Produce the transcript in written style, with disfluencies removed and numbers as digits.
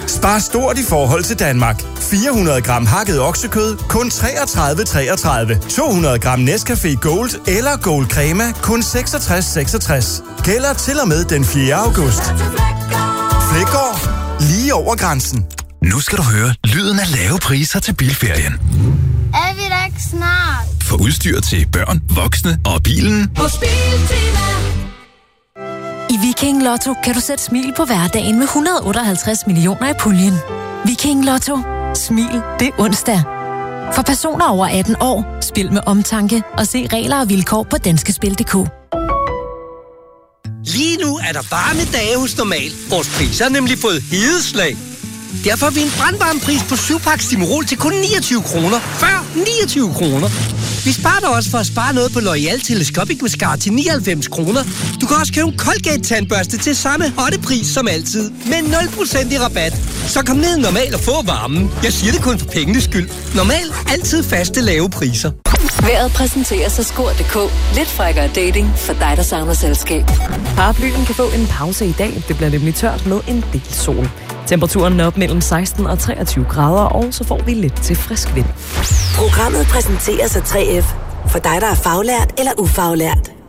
Spar stort i forhold til Danmark. 400 gram hakket oksekød, kun 33,33. 200 gram Nescafé Gold eller Gold Crema, kun 66,66. Gælder til og med den 4. august. Flækgaard. Lige over grænsen. Nu skal du høre lyden af lave priser til bilferien. Er vi da ikke snart? For udstyr til børn, voksne og bilen. Hos Biltema. I Viking Lotto kan du sætte smil på hverdagen med 158 millioner i puljen. Viking Lotto. Smil, det er onsdag. For personer over 18 år, spil med omtanke og se regler og vilkår på danskespil.dk. Lige nu er der varme dage hos Normal. Vores priser har nemlig fået hedeslag. Derfor har vi en brandvarmepris på 7-pakke Stimorol til kun 29 kroner. Før 29 kroner. Vi sparer dig også for at spare noget på L'Oreal Telescopic Mascara til 99 kroner. Du kan også købe en Colgate-tandbørste til samme hotte pris som altid. Med 0% i rabat. Så kom ned Normal og få varmen. Jeg siger det kun for pengenes skyld. Normal. Altid faste lave priser. Vejret præsenteres af Skor.dk. Lidt frækkere dating for dig, der savner selskab. Paraplyen kan få en pause i dag. Det bliver nemlig tørt med en del sol. Temperaturen er op mellem 16 og 23 grader, og så får vi lidt til frisk vind. Programmet præsenteres af 3F. For dig, der er faglært eller ufaglært.